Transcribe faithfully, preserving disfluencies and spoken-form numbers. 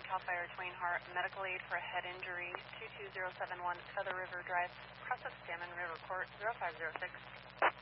CAL FIRE Twain Hart, medical aid for a head injury, two two zero seven one Feather River Drive, Cross of Salmon River Court, zero five zero six.